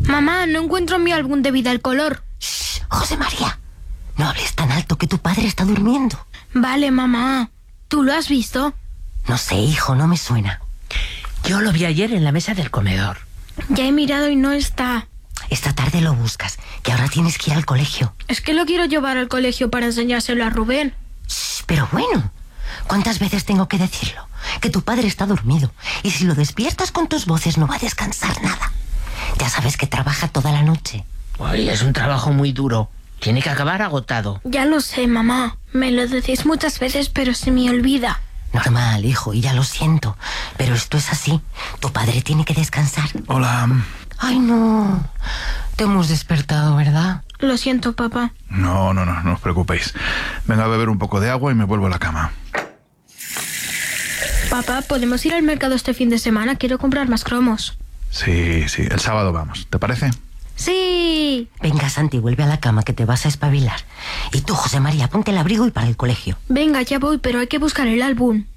Mamá, no encuentro en mi álbum de vida el color. Shh, José María, no hables tan alto que tu padre está durmiendo. Vale, mamá. ¿Tú lo has visto? No sé, hijo, no me suena. Yo lo vi ayer en la mesa del comedor. Ya he mirado y no está. Esta tarde lo buscas, que ahora tienes que ir al colegio. Es que lo quiero llevar al colegio para enseñárselo a Rubén. Shh, pero bueno, ¿cuántas veces tengo que decirlo? Que tu padre está dormido, y si lo despiertas con tus voces no va a descansar nada. Ya sabes que trabaja toda la noche. Uy, es un trabajo muy duro. Tiene que acabar agotado. Ya lo sé, mamá. Me lo decís muchas veces, pero se me olvida. Normal, hijo, y ya lo siento, pero esto es así. Tu padre tiene que descansar. Hola. Ay, no. Te hemos despertado, ¿verdad? Lo siento, papá. No os preocupéis. Venga a beber un poco de agua y me vuelvo a la cama. Papá, ¿podemos ir al mercado este fin de semana? Quiero comprar más cromos. Sí, el sábado vamos. ¿Te parece? ¡Sí! Venga, Santi, vuelve a la cama que te vas a espabilar. Y tú, José María, ponte el abrigo y para el colegio. Venga, ya voy, pero hay que buscar el álbum.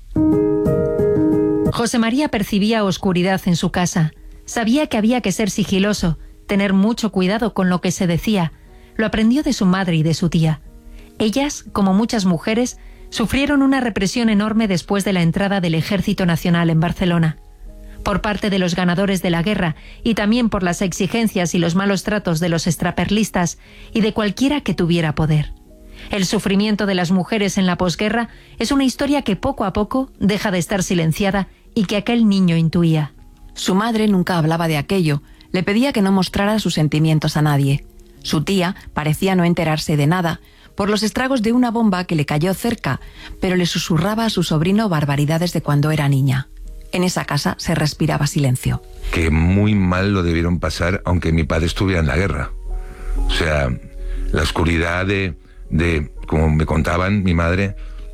José María percibía oscuridad en su casa. Sabía que había que ser sigiloso, tener mucho cuidado con lo que se decía. Lo aprendió de su madre y de su tía. Ellas, como muchas mujeres, sufrieron una represión enorme después de la entrada del Ejército Nacional en Barcelona. Por parte de los ganadores de la guerra y también por las exigencias y los malos tratos de los extraperlistas y de cualquiera que tuviera poder. El sufrimiento de las mujeres en la posguerra es una historia que poco a poco deja de estar silenciada y que aquel niño intuía. Su madre nunca hablaba de aquello, le pedía que no mostrara sus sentimientos a nadie. Su tía parecía no enterarse de nada, por los estragos de una bomba que le cayó cerca, pero le susurraba a su sobrino barbaridades de cuando era niña. En esa casa se respiraba silencio. Que muy mal lo debieron pasar, aunque mi padre estuviera en la guerra. O sea, la oscuridad de como me contaban mi madre,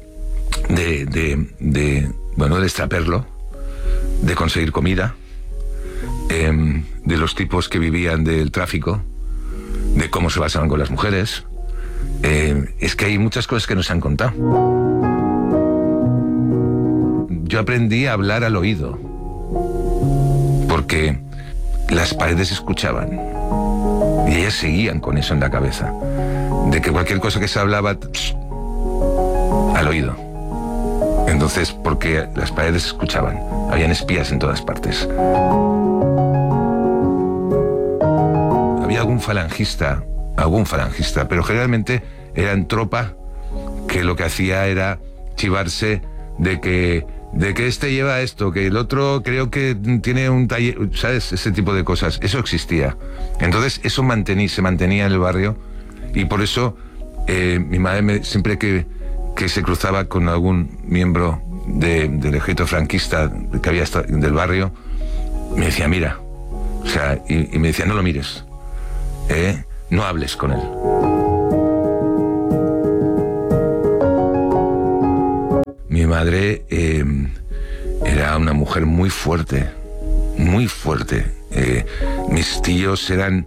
de extraperlo, de conseguir comida, de los tipos que vivían del tráfico, de cómo se basaban con las mujeres. Es que hay muchas cosas que nos han contado. Yo aprendí a hablar al oído, porque las paredes escuchaban y ellas seguían con eso en la cabeza, de que cualquier cosa que se hablaba al oído. Entonces, porque las paredes escuchaban, habían espías en todas partes. Había algún falangista, pero generalmente eran tropa que lo que hacía era chivarse de que este lleva esto, que el otro creo que tiene un taller, ¿sabes? Ese tipo de cosas. Eso existía. Entonces, eso se mantenía en el barrio, y por eso mi madre siempre que se cruzaba con algún miembro del ejército franquista que había del barrio, me decía, mira, o sea, y me decía, no lo mires, no hables con él. Mi madre era una mujer muy fuerte, muy fuerte. Mis tíos eran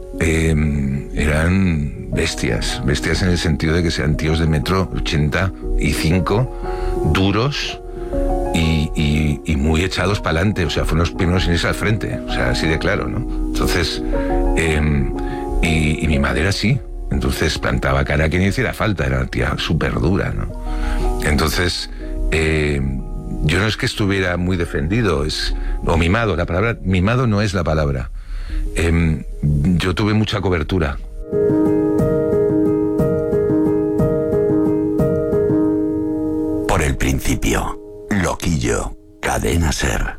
bestias en el sentido de que sean tíos de 1,85 m, duros y muy echados para adelante. O sea, fueron los primeros en irse al frente, o sea, así de claro, ¿no? Entonces, y mi madre era así. Entonces plantaba cara a quien hiciera falta, era una tía súper dura, ¿no? Entonces, yo no es que estuviera muy defendido, o mimado, la palabra mimado no es la palabra. Yo tuve mucha cobertura. Por el principio, Loquillo, Cadena SER.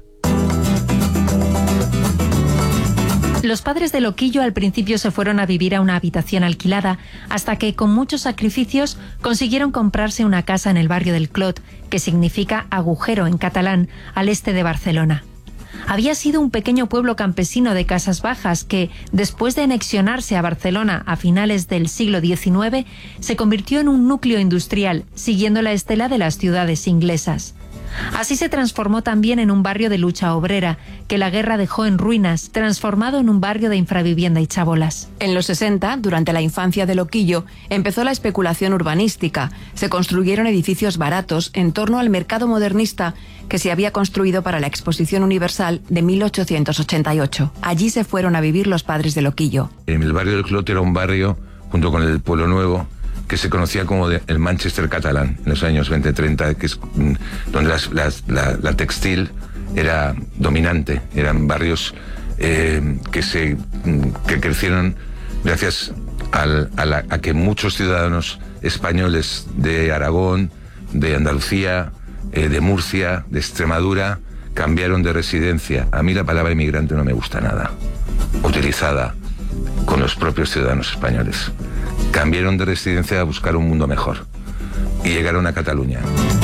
Los padres de Loquillo al principio se fueron a vivir a una habitación alquilada, hasta que con muchos sacrificios consiguieron comprarse una casa en el barrio del Clot, que significa agujero en catalán, al este de Barcelona. Había sido un pequeño pueblo campesino de casas bajas que, después de anexionarse a Barcelona a finales del siglo XIX, se convirtió en un núcleo industrial, siguiendo la estela de las ciudades inglesas. Así se transformó también en un barrio de lucha obrera, que la guerra dejó en ruinas, transformado en un barrio de infravivienda y chabolas. En los 60, durante la infancia de Loquillo, empezó la especulación urbanística. Se construyeron edificios baratos en torno al mercado modernista que se había construido para la Exposición Universal de 1888. Allí se fueron a vivir los padres de Loquillo. El barrio del Clot era un barrio, junto con el Pueblo Nuevo, que se conocía como el Manchester catalán en los años 20-30, que es donde la textil era dominante. Eran barrios que crecieron gracias a que muchos ciudadanos españoles de Aragón, de Andalucía, de Murcia, de Extremadura, cambiaron de residencia. A mí la palabra inmigrante no me gusta nada, utilizada con los propios ciudadanos españoles. Cambiaron de residencia a buscar un mundo mejor y llegaron a Cataluña.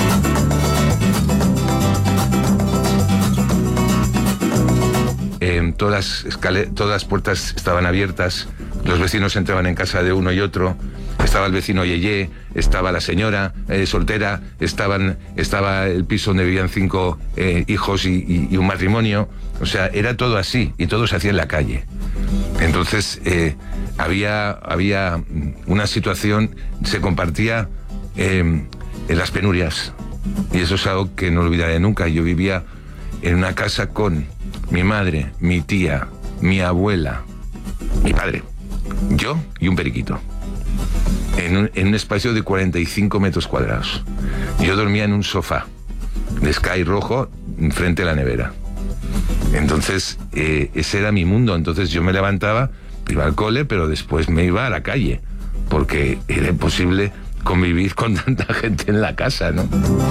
Todas las puertas estaban abiertas, los vecinos entraban en casa de uno y otro. Estaba el vecino Yeye, estaba la señora soltera, estaba el piso donde vivían 5 hijos y un matrimonio. O sea, era todo así y todo se hacía en la calle. Entonces había una situación, se compartía en las penurias, y eso es algo que no olvidaré nunca. Yo vivía en una casa con mi madre, mi tía, mi abuela, mi padre, yo y un periquito, en un espacio de 45 metros cuadrados. Yo dormía en un sofá de Sky rojo frente a la nevera. Entonces ese era mi mundo. Entonces yo me levantaba, iba al cole, pero después me iba a la calle, porque era imposible convivir con tanta gente en la casa, ¿no?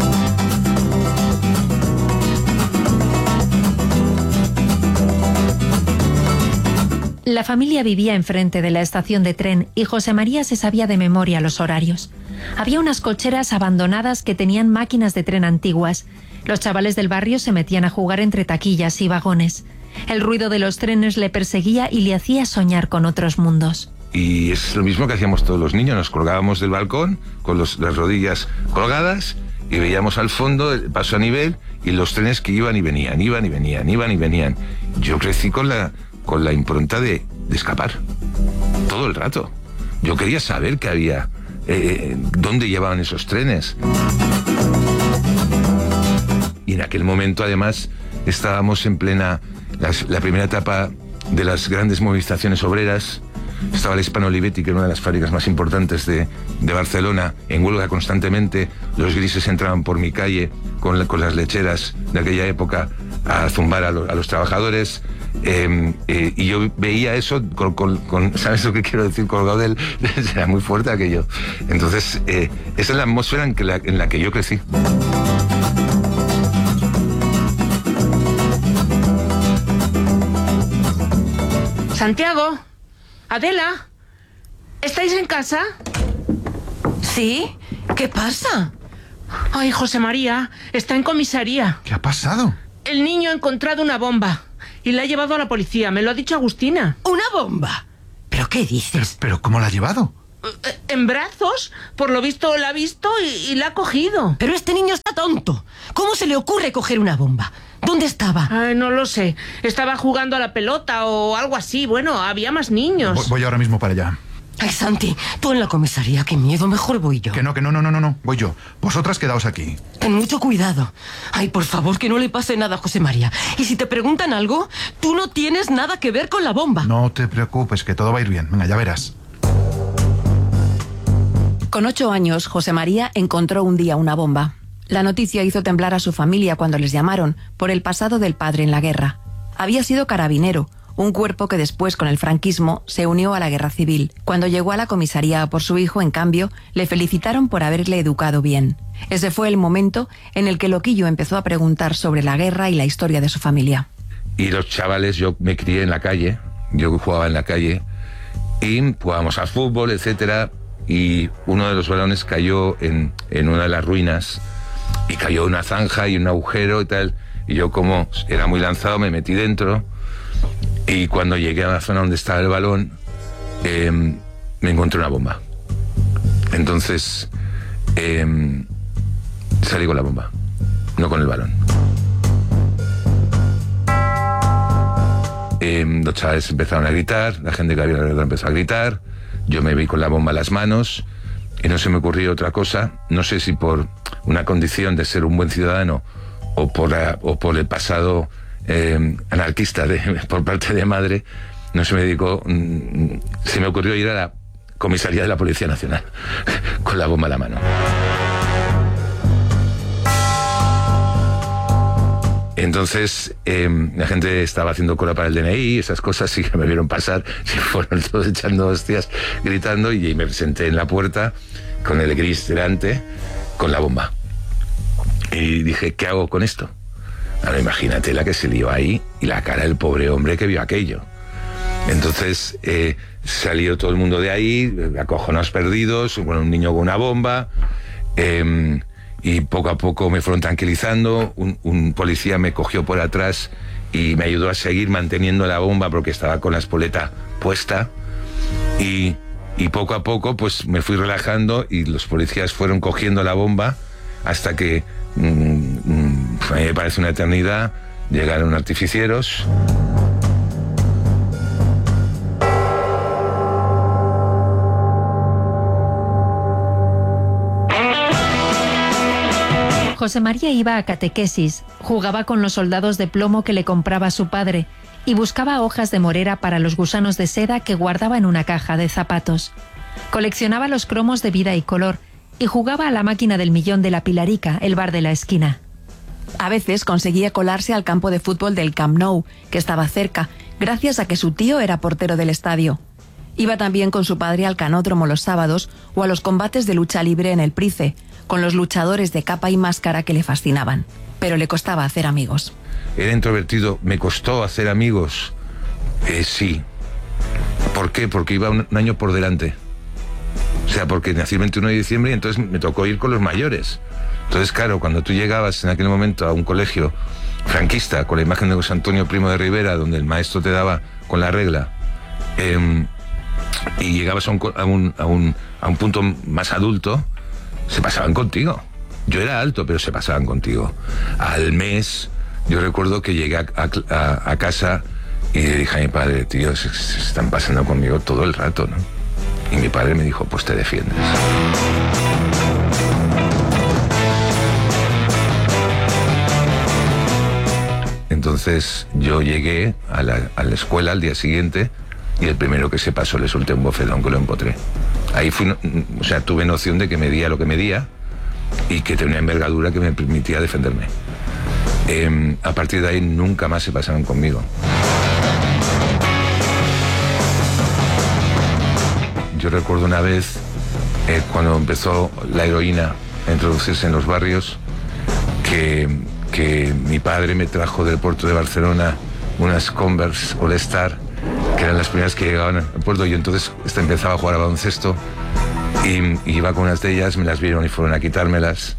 La familia vivía enfrente de la estación de tren y José María se sabía de memoria los horarios. Había unas cocheras abandonadas que tenían máquinas de tren antiguas. Los chavales del barrio se metían a jugar entre taquillas y vagones. El ruido de los trenes le perseguía y le hacía soñar con otros mundos. Y es lo mismo que hacíamos todos los niños. Nos colgábamos del balcón con las rodillas colgadas y veíamos al fondo el paso a nivel y los trenes que iban y venían. Yo crecí con la impronta de escapar todo el rato. Yo quería saber qué había, dónde llevaban esos trenes. Y en aquel momento, además, estábamos en plena la primera etapa de las grandes movilizaciones obreras. Estaba la Hispano Olivetti, que era una de las fábricas más importantes de Barcelona, en huelga constantemente. Los grises entraban por mi calle con las lecheras de aquella época a zumbar a los trabajadores. Y yo veía eso ¿sabes lo que quiero decir? Colgado del... Era muy fuerte aquello. Entonces, esa es la atmósfera en la que yo crecí. Santiago, Adela, ¿estáis en casa? ¿Sí? ¿Qué pasa? Ay, José María, está en comisaría. ¿Qué ha pasado? El niño ha encontrado una bomba y la ha llevado a la policía, me lo ha dicho Agustina. ¿Una bomba? ¿Pero qué dices? ¿Pero cómo la ha llevado? En brazos, por lo visto la ha visto y la ha cogido. Pero este niño está tonto. ¿Cómo se le ocurre coger una bomba? ¿Dónde estaba? Ay, no lo sé. Estaba jugando a la pelota o algo así. Bueno, había más niños. Voy ahora mismo para allá. Ay, Santi, tú en la comisaría, qué miedo, mejor voy yo. Que no, voy yo. Vosotras quedaos aquí. Ten mucho cuidado. Ay, por favor, que no le pase nada a José María. Y si te preguntan algo, tú no tienes nada que ver con la bomba. No te preocupes, que todo va a ir bien. Venga, ya verás. Con 8 años, José María encontró un día una bomba. La noticia hizo temblar a su familia cuando les llamaron por el pasado del padre en la guerra. Había sido carabinero, un cuerpo que después, con el franquismo, se unió a la guerra civil. Cuando llegó a la comisaría por su hijo, en cambio, le felicitaron por haberle educado bien. Ese fue el momento en el que Loquillo empezó a preguntar sobre la guerra y la historia de su familia. Y los chavales, yo me crié en la calle, yo jugaba en la calle, y jugábamos al fútbol, etcétera, y uno de los balones cayó en una de las ruinas, y cayó una zanja y un agujero y tal, y yo, como era muy lanzado, me metí dentro, y cuando llegué a la zona donde estaba el balón, me encontré una bomba. Entonces salí con la bomba. no con el balón. Los chavales empezaron a gritar, la gente que había alrededor empezó a gritar, yo me vi con la bomba en las manos y no se me ocurrió otra cosa, no sé si por una condición de ser un buen ciudadano o por el pasado anarquista por parte de madre, no se me ocurrió ir a la comisaría de la Policía Nacional con la bomba en la mano. Entonces la gente estaba haciendo cola para el DNI, esas cosas, y que me vieron pasar, y fueron todos echando hostias, gritando, y me senté en la puerta con el gris delante, con la bomba. Y dije, ¿qué hago con esto? Ahora imagínate la que se lió ahí y la cara del pobre hombre que vio aquello. Entonces salió todo el mundo de ahí, acojonados perdidos, bueno, un niño con una bomba, y poco a poco me fueron tranquilizando. Un policía me cogió por atrás y me ayudó a seguir manteniendo la bomba porque estaba con la espoleta puesta, y poco a poco pues me fui relajando y los policías fueron cogiendo la bomba hasta que a mí me parece una eternidad, llegaron artificieros. José María iba a catequesis, jugaba con los soldados de plomo que le compraba su padre y buscaba hojas de morera para los gusanos de seda que guardaba en una caja de zapatos. Coleccionaba los cromos de vida y color y jugaba a la máquina del millón de la Pilarica, el bar de la esquina. A veces conseguía colarse al campo de fútbol del Camp Nou, que estaba cerca, gracias a que su tío era portero del estadio. Iba también con su padre al canódromo los sábados o a los combates de lucha libre en el Price, con los luchadores de capa y máscara que le fascinaban. Pero le costaba hacer amigos. Era introvertido, me costó hacer amigos. Sí. ¿Por qué? Porque iba un año por delante. O sea, porque nací el 21 de diciembre y entonces me tocó ir con los mayores. Entonces, claro, cuando tú llegabas en aquel momento a un colegio franquista con la imagen de José Antonio Primo de Rivera, donde el maestro te daba con la regla, y llegabas a un punto más adulto, se pasaban contigo. Yo era alto, pero se pasaban contigo. Al mes, yo recuerdo que llegué a casa y le dije a mi padre, tío, se están pasando conmigo todo el rato, ¿no? Y mi padre me dijo, pues te defiendes. Entonces yo llegué a la escuela al día siguiente y el primero que se pasó le solté un bofetón que lo empotré. Ahí tuve noción de que medía lo que medía y que tenía una envergadura que me permitía defenderme. A partir de ahí nunca más se pasaron conmigo. Yo recuerdo una vez, cuando empezó la heroína a introducirse en los barrios, que mi padre me trajo del puerto de Barcelona unas Converse All Star, que eran las primeras que llegaban al puerto, y entonces empezaba a jugar a baloncesto y iba con unas de ellas, me las vieron y fueron a quitármelas,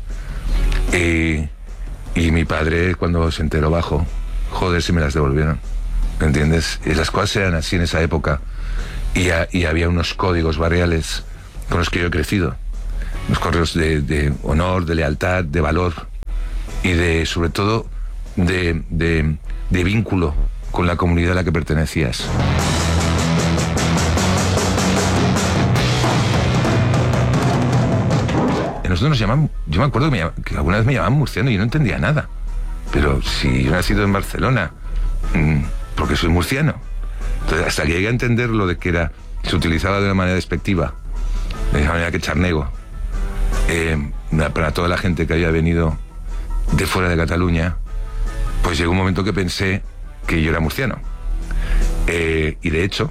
y mi padre, cuando se enteró, bajó, joder, si me las devolvieron, ¿me entiendes? Y las cosas eran así en esa época, y había unos códigos barriales con los que yo he crecido, unos códigos de honor, de lealtad, de valor y sobre todo de vínculo con la comunidad a la que pertenecías. Nosotros nos llamaban, yo me acuerdo que alguna vez me llamaban murciano y yo no entendía nada. Pero si yo he nacido en Barcelona, porque soy murciano. Entonces, hasta que llegué a entender lo de que se utilizaba de una manera despectiva, de esa manera que charnego, para toda la gente que había venido de fuera de Cataluña, pues llegó un momento que pensé que yo era murciano. Y de hecho,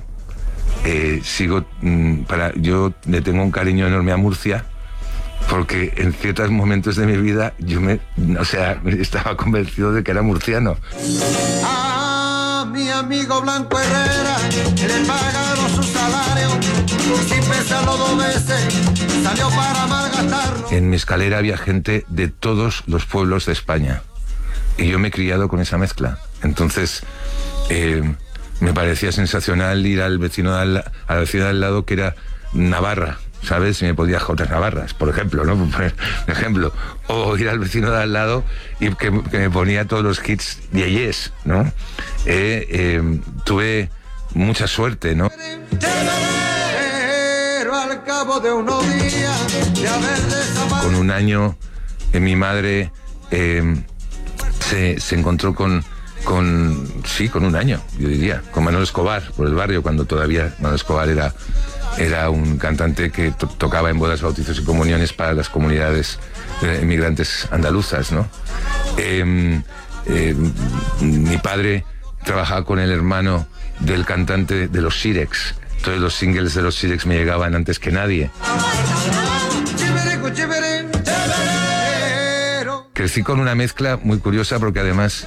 yo le tengo un cariño enorme a Murcia, porque en ciertos momentos de mi vida estaba convencido de que era murciano. A mi amigo Blanco Herrera le pagaron su salario y sin pensarlo 2 veces salió para malgastarlo. En mi escalera había gente de todos los pueblos de España y yo me he criado con esa mezcla. Entonces me parecía sensacional ir al vecino al lado, que era Navarra, ¿sabes? Si me podía J. Navarras, por ejemplo, ¿no? Por ejemplo. O ir al vecino de al lado y que me ponía todos los hits de Yes, ¿no? Tuve mucha suerte, ¿no? Pero al cabo de unos días de haber desaparecido. Con un año, mi madre se encontró con un año, yo diría, con Manolo Escobar por el barrio, cuando todavía Manolo Escobar era un cantante que tocaba en bodas, bautizos y comuniones para las comunidades inmigrantes andaluzas, ¿no? Mi padre trabajaba con el hermano del cantante de los Sirex, entonces los singles de los Sirex me llegaban antes que nadie. Crecí con una mezcla muy curiosa porque además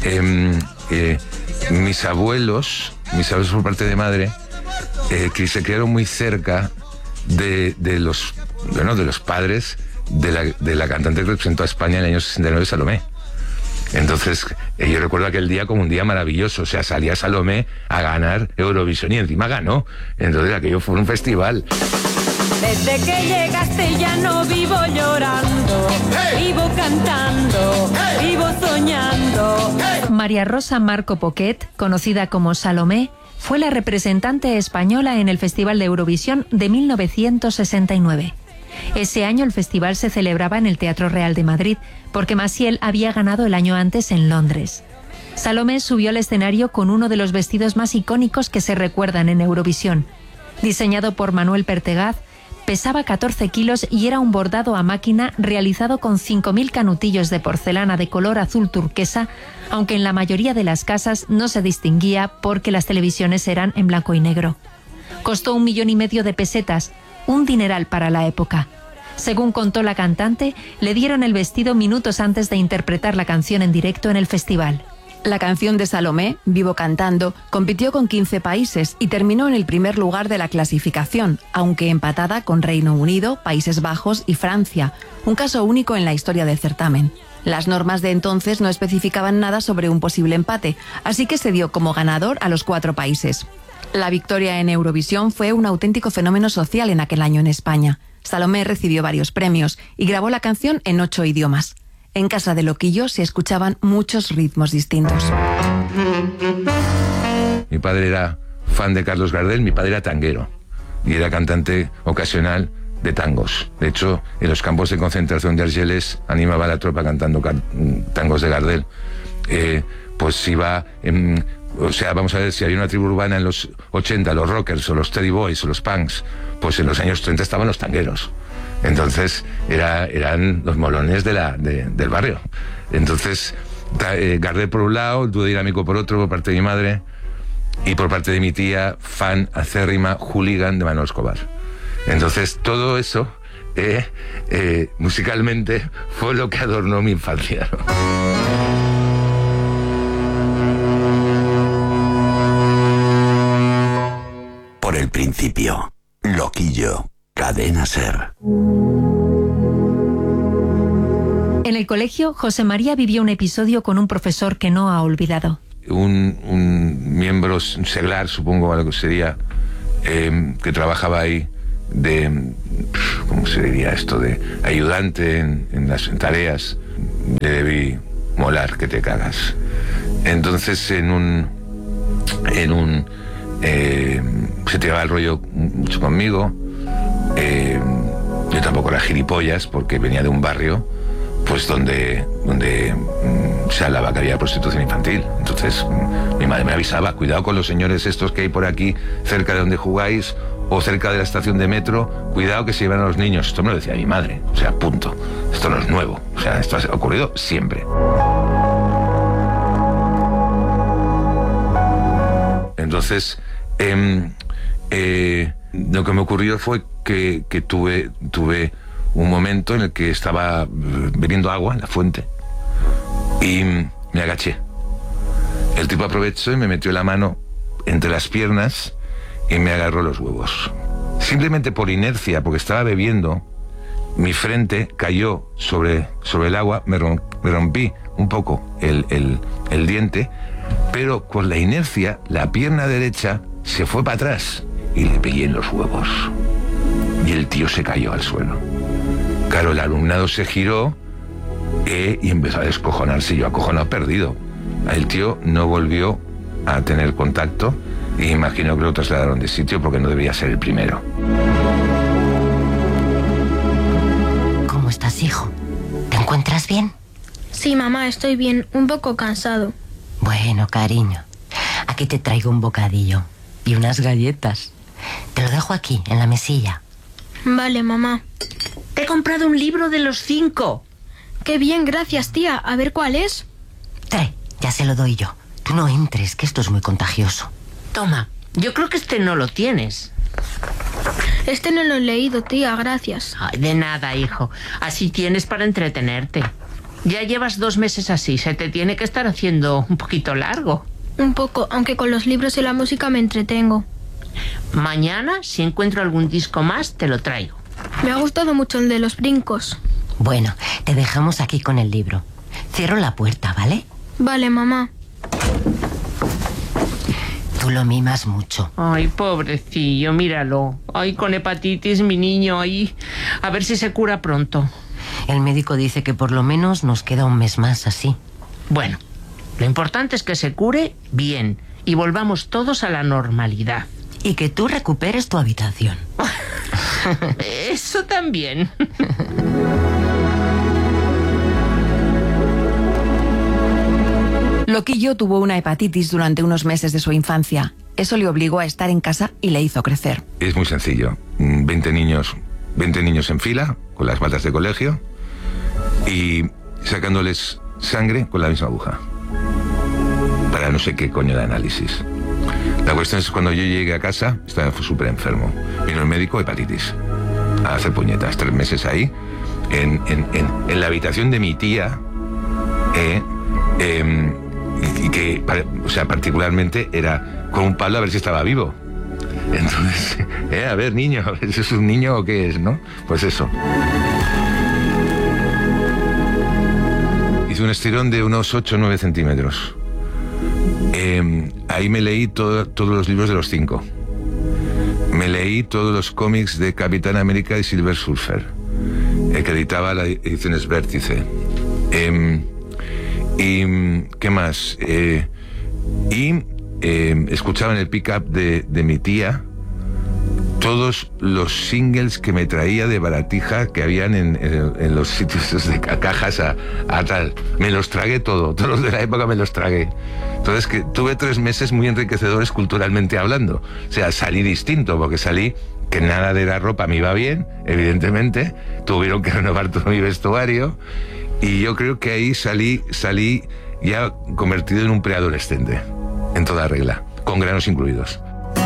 mis abuelos por parte de madre, que se criaron muy cerca de los padres de la cantante que representó a España en el año 69, Salomé. Entonces, yo recuerdo aquel día como un día maravilloso. O sea, salía Salomé a ganar Eurovisión y encima ganó. Entonces, aquello fue un festival. Desde que llegaste ya no vivo llorando, vivo cantando, vivo soñando. María Rosa Marco Poquet, conocida como Salomé, fue la representante española en el Festival de Eurovisión de 1969. Ese año el festival se celebraba en el Teatro Real de Madrid, porque Maciel había ganado el año antes en Londres. Salomé subió al escenario con uno de los vestidos más icónicos que se recuerdan en Eurovisión. Diseñado por Manuel Pertegaz, pesaba 14 kilos y era un bordado a máquina realizado con 5.000 canutillos de porcelana de color azul turquesa, aunque en la mayoría de las casas no se distinguía porque las televisiones eran en blanco y negro. Costó 1,5 millones de pesetas, un dineral para la época. Según contó la cantante, le dieron el vestido minutos antes de interpretar la canción en directo en el festival. La canción de Salomé, Vivo cantando, compitió con 15 países y terminó en el primer lugar de la clasificación, aunque empatada con Reino Unido, Países Bajos y Francia, un caso único en la historia del certamen. Las normas de entonces no especificaban nada sobre un posible empate, así que se dio como ganador a los 4 países. La victoria en Eurovisión fue un auténtico fenómeno social en aquel año en España. Salomé recibió varios premios y grabó la canción en 8 idiomas. En casa de Loquillo se escuchaban muchos ritmos distintos. Mi padre era fan de Carlos Gardel, mi padre era tanguero y era cantante ocasional de tangos. De hecho, en los campos de concentración de Argelès animaba a la tropa cantando tangos de Gardel. Pues iba... O sea, vamos a ver, si había una tribu urbana en los 80, los rockers o los Teddy Boys o los punks, pues en los años 30 estaban los tangueros. Entonces eran los molones del barrio. Entonces, Gardel por un lado, el dúo dinámico por otro, por parte de mi madre, y por parte de mi tía, fan acérrima, hooligan de Manolo Escobar. Entonces, todo eso, musicalmente, fue lo que adornó mi infancia, ¿no? Por el principio, Loquillo, Cadena SER. En el colegio, José María vivió un episodio con un profesor que no ha olvidado. Un miembro seglar, supongo algo sería, que trabajaba ahí de, ¿cómo se diría esto? De ayudante en las tareas. Le debí molar que te cagas. Entonces se tiraba el rollo mucho conmigo. Yo tampoco era gilipollas porque venía de un barrio pues donde se hablaba que había prostitución infantil. Entonces mi madre me avisaba: cuidado con los señores estos que hay por aquí cerca de donde jugáis o cerca de la estación de metro, cuidado que se llevan a los niños. Esto me lo decía mi madre, o sea, punto. Esto no es nuevo, o sea, esto ha ocurrido siempre. Entonces lo que me ocurrió fue que tuve un momento en el que estaba bebiendo agua en la fuente y me agaché. El tipo aprovechó y me metió la mano entre las piernas y me agarró los huevos. Simplemente por inercia, porque estaba bebiendo, mi frente cayó sobre el agua, me rompí un poco el diente, pero con la inercia la pierna derecha se fue para atrás y le pegué en los huevos. y el tío se cayó al suelo. Claro, el alumnado se giró y empezó a descojonarse. Yo acojonado, perdido. El tío no volvió a tener contacto y imagino que lo trasladaron de sitio porque no debía ser el primero. ¿Cómo estás, hijo? ¿Te encuentras bien? Sí, mamá, estoy bien, un poco cansado. Bueno, cariño, aquí te traigo un bocadillo y unas galletas. Te lo dejo aquí, en la mesilla. Vale, mamá. Te he comprado un libro de los 5. Qué bien, gracias, tía. A ver cuál es. Trae, ya se lo doy yo. Tú no entres, que esto es muy contagioso. Toma, yo creo que este no lo tienes. Este no lo he leído, tía, gracias. Ay, de nada, hijo. Así tienes para entretenerte. Ya llevas 2 meses así, se te tiene que estar haciendo un poquito largo. Un poco, aunque con los libros y la música me entretengo. Mañana, si encuentro algún disco más, te lo traigo. Me ha gustado mucho el de los brincos. Bueno, te dejamos aquí con el libro. Cierro la puerta, ¿vale? Vale, mamá. Tú lo mimas mucho. Ay, pobrecillo, míralo. Ay, con hepatitis, mi niño, ay. A ver si se cura pronto. El médico dice que por lo menos nos queda un mes más así. Bueno, lo importante es que se cure bien y volvamos todos a la normalidad. Y que tú recuperes tu habitación. Eso también. Loquillo tuvo una hepatitis durante unos meses de su infancia. Eso le obligó a estar en casa y le hizo crecer. Es muy sencillo. 20 niños en fila, con las batas de colegio, y sacándoles sangre con la misma aguja. Para no sé qué coño de análisis. La cuestión es que cuando yo llegué a casa, estaba súper enfermo. Vino el médico, hepatitis. A hacer puñetas. 3 meses ahí, en la habitación de mi tía, y que, o sea, particularmente era con un palo a ver si estaba vivo. Entonces, a ver, niño, a ver si es un niño o qué es, ¿no? Pues eso. Hice un estirón de unos 8 o 9 centímetros. Ahí me leí todos los libros de los 5. Me leí todos los cómics de Capitán América y Silver Surfer, que editaba la Ediciones Vértice. Y ¿qué más? Escuchaba en el pick-up de mi tía todos los singles que me traía de baratija que habían en los sitios de cajas a tal. Me los tragué todos los de la época me los tragué. Entonces que tuve 3 meses muy enriquecedores culturalmente hablando. O sea, salí distinto, porque salí que nada de la ropa me iba bien, evidentemente. Tuvieron que renovar todo mi vestuario. Y yo creo que ahí salí ya convertido en un preadolescente, en toda regla, con granos incluidos.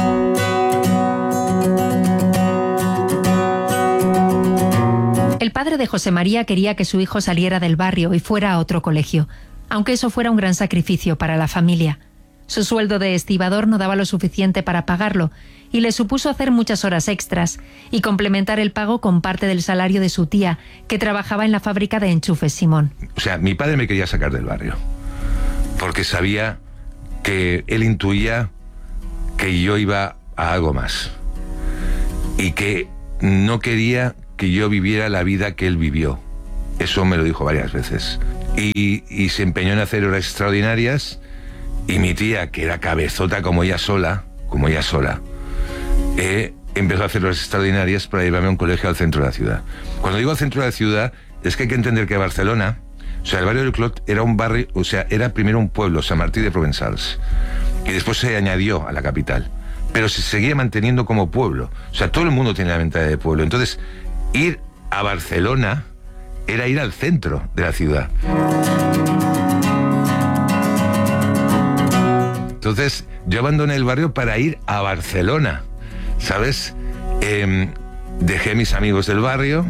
El padre de José María quería que su hijo saliera del barrio y fuera a otro colegio, aunque eso fuera un gran sacrificio para la familia. Su sueldo de estibador no daba lo suficiente para pagarlo y le supuso hacer muchas horas extras y complementar el pago con parte del salario de su tía, que trabajaba en la fábrica de enchufes Simón. O sea, mi padre me quería sacar del barrio, porque sabía que él intuía que yo iba a algo más y que no quería que yo viviera la vida que él vivió. Eso me lo dijo varias veces. Y se empeñó en hacer horas extraordinarias, y mi tía, que era cabezota como ella sola, empezó a hacer horas extraordinarias para llevarme a un colegio al centro de la ciudad. Cuando digo al centro de la ciudad, es que hay que entender que Barcelona, o sea, el barrio del Clot era un barrio, o sea, era primero un pueblo, Sant Martí de Provençals, y después se añadió a la capital, pero se seguía manteniendo como pueblo. O sea, todo el mundo tiene la mentalidad de pueblo. Entonces, ir a Barcelona era ir al centro de la ciudad. Entonces, yo abandoné el barrio para ir a Barcelona, ¿sabes? Dejé a mis amigos del barrio,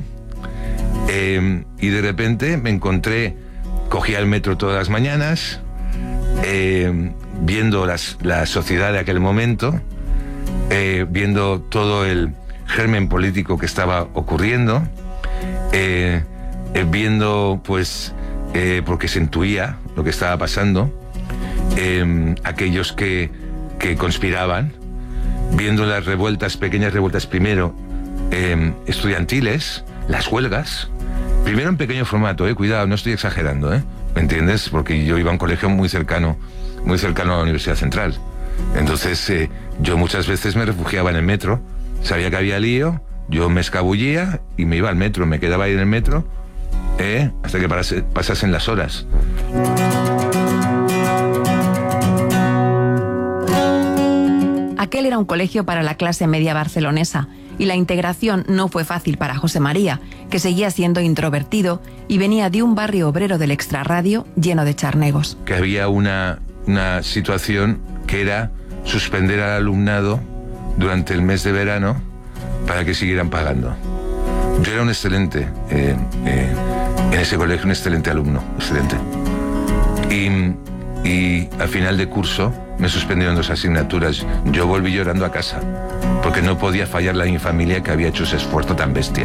y de repente me encontré, cogía el metro todas las mañanas, viendo la sociedad de aquel momento, viendo todo el germen político que estaba ocurriendo, viendo, pues, porque se intuía lo que estaba pasando, aquellos que conspiraban, viendo las revueltas, pequeñas revueltas primero, estudiantiles, las huelgas, primero en pequeño formato, cuidado, no estoy exagerando, ¿me entiendes? Porque yo iba a un colegio muy cercano a la Universidad Central. Entonces yo muchas veces me refugiaba en el metro, sabía que había lío, yo me escabullía y me iba al metro, me quedaba ahí en el metro hasta que pasasen las horas. Aquel era un colegio para la clase media barcelonesa y la integración no fue fácil para José María, que seguía siendo introvertido y venía de un barrio obrero del extrarradio lleno de charnegos. Que había una situación que era suspender al alumnado durante el mes de verano para que siguieran pagando. Yo era un excelente, en ese colegio, un excelente alumno, excelente. Y al final de curso me suspendieron 2 asignaturas. Yo volví llorando a casa, porque no podía fallarle a mi familia que había hecho ese esfuerzo tan bestia.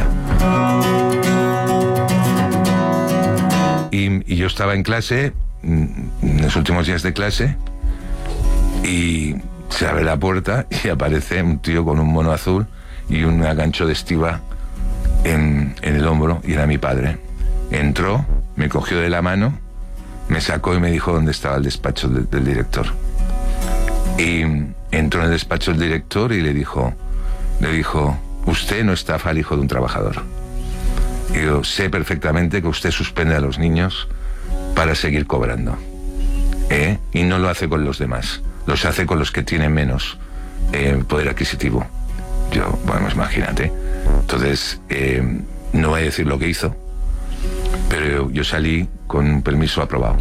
Y yo estaba en clase, en los últimos días de clase, y se abre la puerta y aparece un tío con un mono azul y un gancho de estiba en el hombro, y era mi padre. Entró, me cogió de la mano, me sacó y me dijo dónde estaba el despacho del director. Y entró en el despacho del director y le dijo, usted no estafa al hijo de un trabajador. Y yo sé perfectamente que usted suspende a los niños para seguir cobrando. Y no lo hace con los demás, los hace con los que tienen menos poder adquisitivo. Yo, bueno, imagínate. Entonces, no voy a decir lo que hizo, pero yo salí con un permiso aprobado.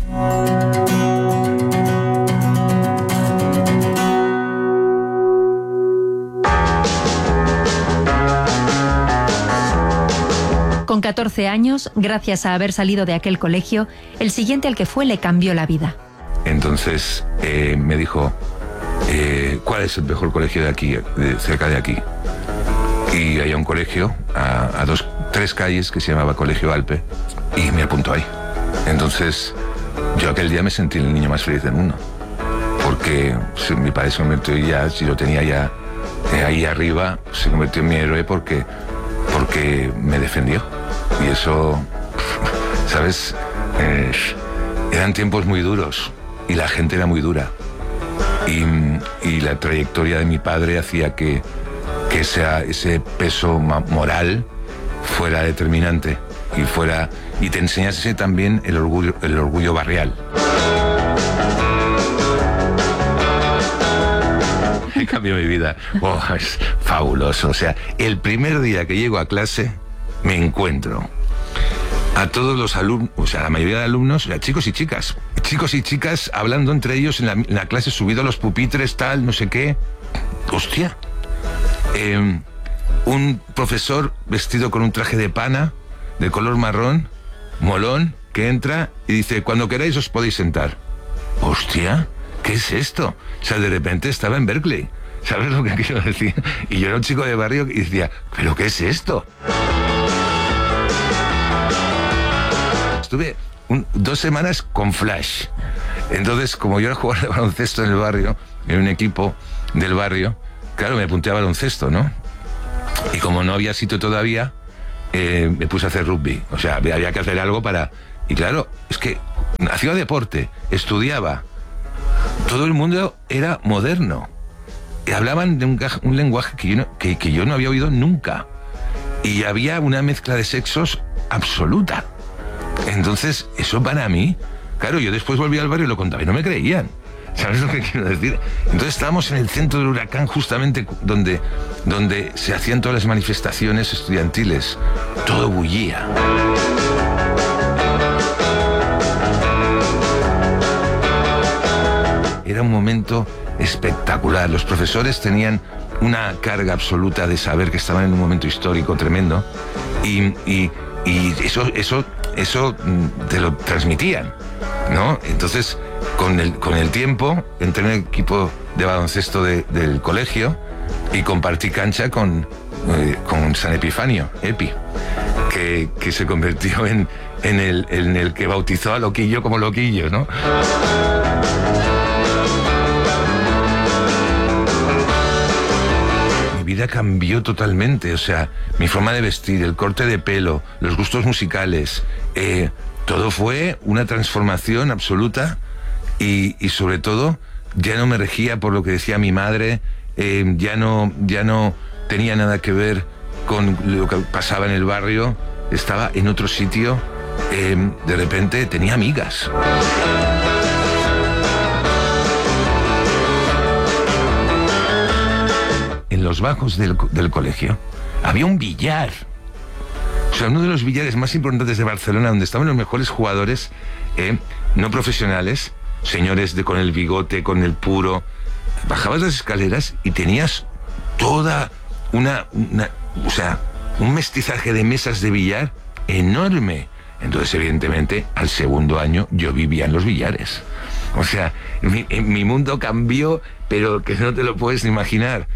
Con 14 años, gracias a haber salido de aquel colegio, el siguiente al que fue le cambió la vida. Entonces me dijo, ¿cuál es el mejor colegio de aquí, cerca de aquí? Y había un colegio a 3 calles que se llamaba Colegio Alpe, y me apuntó ahí. Entonces yo aquel día me sentí el niño más feliz del mundo, porque mi padre se convirtió ya, si lo tenía ya ahí arriba, se convirtió en mi héroe porque me defendió. Y eso, ¿sabes? Eran tiempos muy duros y la gente era muy dura, y la trayectoria de mi padre hacía que ese peso moral fuera determinante y te enseñase también el orgullo barrial. Cambió mi vida. Es fabuloso. O sea, el primer día que llego a clase me encuentro a todos los alumnos, o sea, la mayoría de alumnos, o sea, chicos y chicas hablando entre ellos en la clase, subido a los pupitres, tal, no sé qué. Hostia. Un profesor vestido con un traje de pana de color marrón, molón, que entra y dice, cuando queráis os podéis sentar. Hostia, ¿qué es esto? O sea, de repente estaba en Berkeley. ¿Sabes lo que quiero decir? Y yo era un chico de barrio y decía, ¿pero qué es esto? Estuve 2 semanas con Flash. Entonces, como yo era jugador de baloncesto en el barrio, en un equipo del barrio, claro, me apunté a baloncesto, ¿no? Y como no había sitio todavía, me puse a hacer rugby. O sea, había que hacer algo para... Y claro, es que hacía deporte, estudiaba. Todo el mundo era moderno. Y hablaban de un lenguaje que yo no había oído nunca. Y había una mezcla de sexos absoluta. Entonces, eso para mí... Claro, yo después volví al barrio y lo contaba y no me creían. ¿Sabes lo que quiero decir? Entonces estábamos en el centro del huracán, justamente donde se hacían todas las manifestaciones estudiantiles. Todo bullía. Era un momento espectacular. Los profesores tenían una carga absoluta de saber que estaban en un momento histórico tremendo, y eso te lo transmitían, ¿no? Entonces, con el tiempo, entré en el equipo de baloncesto del colegio y compartí cancha con San Epifanio, Epi, que se convirtió en el que bautizó a Loquillo como Loquillo, ¿no? Mi vida cambió totalmente. O sea, mi forma de vestir, el corte de pelo, los gustos musicales, todo fue una transformación absoluta y sobre todo ya no me regía por lo que decía mi madre, ya no tenía nada que ver con lo que pasaba en el barrio, estaba en otro sitio, de repente tenía amigas. En los bajos del colegio había un billar. O sea, uno de los billares más importantes de Barcelona, donde estaban los mejores jugadores, no profesionales, señores con el bigote, con el puro. Bajabas las escaleras y tenías toda o sea, un mestizaje de mesas de billar enorme. Entonces, evidentemente, al segundo año yo vivía en los billares. O sea, mi mundo cambió, pero que no te lo puedes ni imaginar.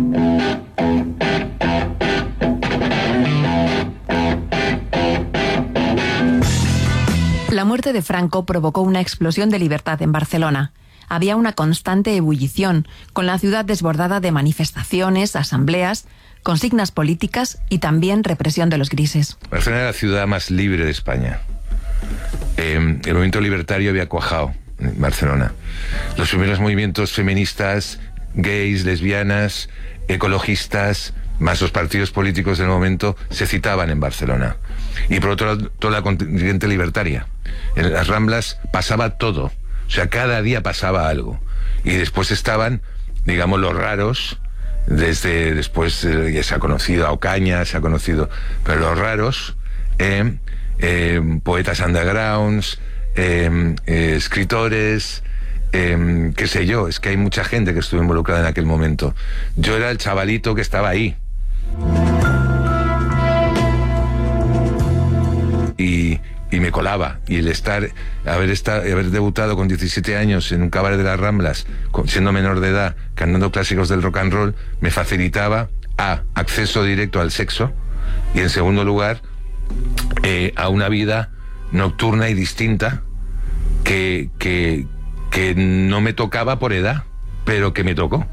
La muerte de Franco provocó una explosión de libertad en Barcelona. Había una constante ebullición, con la ciudad desbordada de manifestaciones, asambleas, consignas políticas y también represión de los grises. Barcelona era la ciudad más libre de España. El movimiento libertario había cuajado en Barcelona. Los primeros movimientos feministas, gays, lesbianas, ecologistas, más los partidos políticos del momento, se citaban en Barcelona. Y por otro lado, toda la contingente libertaria. En las Ramblas pasaba todo. O sea, cada día pasaba algo. Y después estaban, digamos, los raros. Después ya se ha conocido a Ocaña, se ha conocido, pero los raros, poetas undergrounds, escritores, qué sé yo, es que hay mucha gente que estuvo involucrada en aquel momento. Yo era el chavalito que estaba ahí. Y me colaba, y el haber debutado con 17 años en un cabaret de las Ramblas, siendo menor de edad, cantando clásicos del rock and roll, me facilitaba acceso directo al sexo, y en segundo lugar a una vida nocturna y distinta que no me tocaba por edad, pero que me tocó.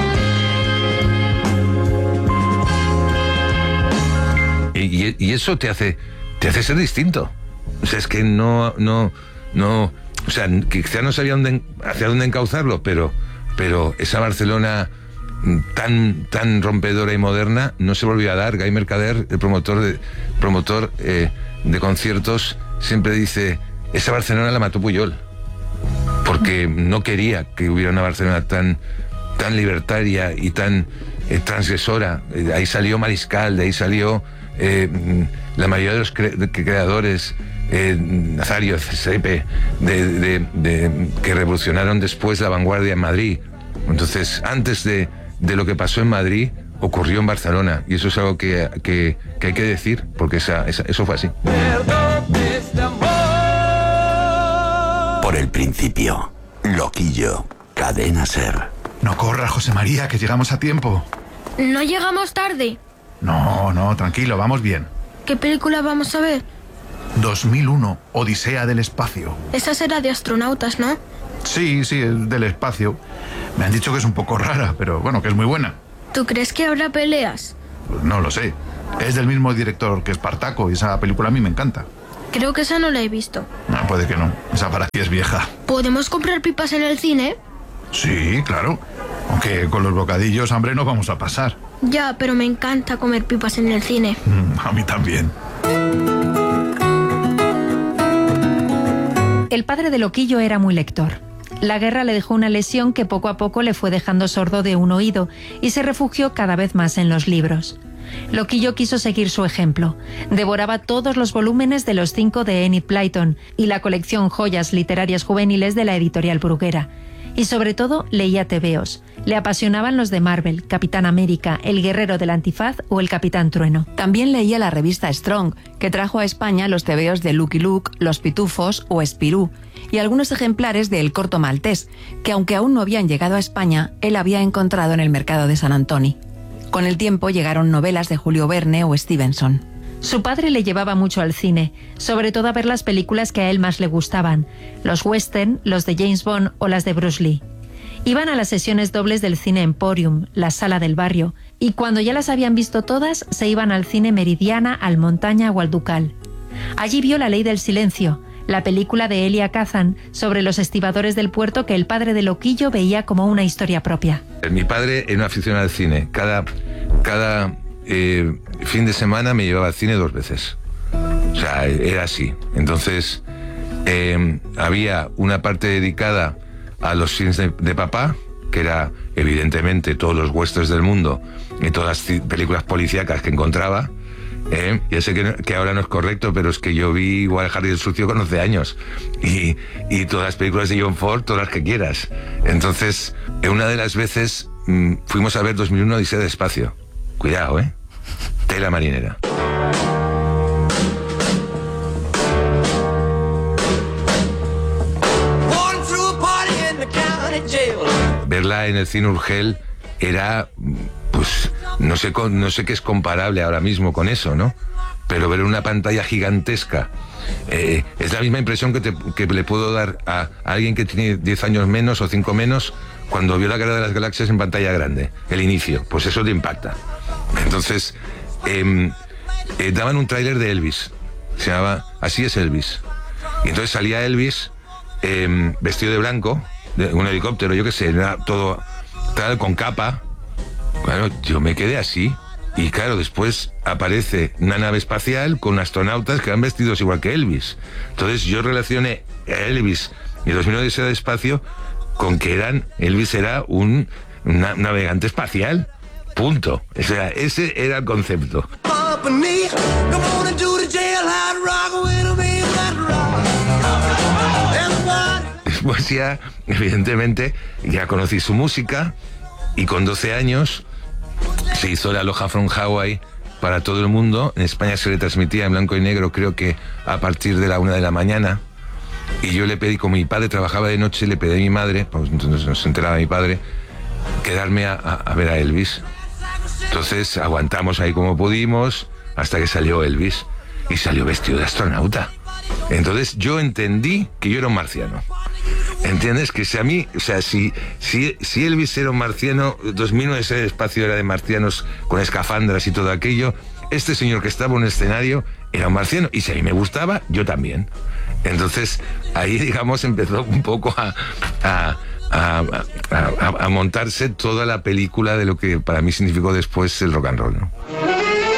Y eso te hace ser distinto. O sea, es que no, o sea, quizá no sabía hacia dónde encauzarlo, pero esa Barcelona tan rompedora y moderna no se volvió a dar. Guy Mercader, el promotor de conciertos, siempre dice, esa Barcelona la mató Pujol, porque no quería que hubiera una Barcelona tan libertaria y tan transgresora. De ahí salió Mariscal, de ahí salió la mayoría de los creadores, Nazario, Cepe, que revolucionaron después la vanguardia en Madrid. Entonces, antes de lo que pasó en Madrid, ocurrió en Barcelona, y eso es algo que hay que decir, porque eso fue así. Por el principio, Loquillo, Cadena SER. No corras, José María, que llegamos a tiempo. ¿No llegamos tarde? No, tranquilo, vamos bien. ¿Qué película vamos a ver? 2001, Odisea del espacio. Esa será de astronautas, ¿no? Sí, es del espacio. Me han dicho que es un poco rara, pero bueno, que es muy buena. ¿Tú crees que habrá peleas? Pues no lo sé. Es del mismo director que Espartaco, y esa película a mí me encanta. Creo que esa no la he visto. No, puede que no. Esa para ti es vieja. ¿Podemos comprar pipas en el cine? Sí, claro. Aunque con los bocadillos hambre no vamos a pasar. Ya, pero me encanta comer pipas en el cine. A mí también. El padre de Loquillo era muy lector. La guerra le dejó una lesión que poco a poco le fue dejando sordo de un oído y se refugió cada vez más en los libros. Loquillo quiso seguir su ejemplo. Devoraba todos los volúmenes de Los 5 de Enid Blyton y la colección Joyas Literarias Juveniles de la editorial Bruguera. Y sobre todo leía tebeos. Le apasionaban los de Marvel, Capitán América, El Guerrero del Antifaz o El Capitán Trueno. También leía la revista Strong, que trajo a España los tebeos de Lucky Luke, Los Pitufos o Spirú, y algunos ejemplares de El Corto Maltés, que aunque aún no habían llegado a España, él había encontrado en el mercado de San Antoni. Con el tiempo llegaron novelas de Julio Verne o Stevenson. Su padre le llevaba mucho al cine, sobre todo a ver las películas que a él más le gustaban, los western, los de James Bond o las de Bruce Lee. Iban a las sesiones dobles del Cine Emporium, la sala del barrio, y cuando ya las habían visto todas, se iban al Cine Meridiana, al Montaña o al Ducal. Allí vio La ley del silencio, la película de Elia Kazan sobre los estibadores del puerto que el padre de Loquillo veía como una historia propia. Mi padre era un aficionado al cine. Cada fin de semana me llevaba al cine 2 veces. O sea, era así. Entonces, había una parte dedicada a los films de papá, que era evidentemente todos los westerns del mundo y todas las películas policíacas que encontraba. Ya sé que ahora no es correcto, pero es que yo vi igual Harry el Sucio con 11 años y todas las películas de John Ford, todas las que quieras. Entonces, una de las veces fuimos a ver 2001 Odisea del Espacio. Cuidado, tela marinera. Verla en el Cine Urgel era, pues, no sé qué es comparable ahora mismo con eso, ¿no? Pero ver una pantalla gigantesca es la misma impresión que le puedo dar a alguien que tiene 10 años menos o 5 menos cuando vio La Guerra de las Galaxias en pantalla grande, el inicio. Pues eso te impacta. Entonces, daban un tráiler de Elvis, se llamaba Así es Elvis. Y entonces salía Elvis vestido de blanco, de un helicóptero, yo qué sé, era todo tal, con capa. Claro, yo me quedé así. Y claro, después aparece una nave espacial con astronautas que van vestidos igual que Elvis. Entonces yo relacioné a Elvis y 2001 Odisea del Espacio con que Elvis era un navegante espacial. Punto. O sea, ese era el concepto. Después ya, evidentemente, ya conocí su música y con 12 años se hizo la Aloha from Hawaii para todo el mundo. En España se le transmitía en blanco y negro, creo que a partir de la 1 de la mañana. Y yo le pedí, como mi padre trabajaba de noche, le pedí a mi madre, pues entonces no se enteraba mi padre, quedarme a ver a Elvis. Entonces aguantamos ahí como pudimos hasta que salió Elvis y salió vestido de astronauta. Entonces yo entendí que yo era un marciano. ¿Entiendes? Que si a mí, o sea, si Elvis era un marciano, 2001 ese espacio era de marcianos con escafandras y todo aquello, este señor que estaba en un escenario era un marciano, y si a mí me gustaba, yo también. Entonces ahí, digamos, empezó un poco a montarse toda la película de lo que para mí significó después el rock and roll, ¿no?